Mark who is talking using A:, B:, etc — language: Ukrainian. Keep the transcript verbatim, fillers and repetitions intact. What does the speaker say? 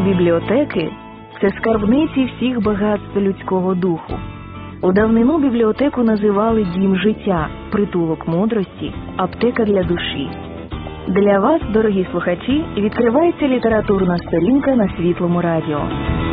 A: Бібліотеки – це скарбниці всіх багатств людського духу. У давнину бібліотеку називали дім життя, притулок мудрості, аптека для душі. Для вас, дорогі слухачі, відкривається літературна сторінка на Світлому радіо.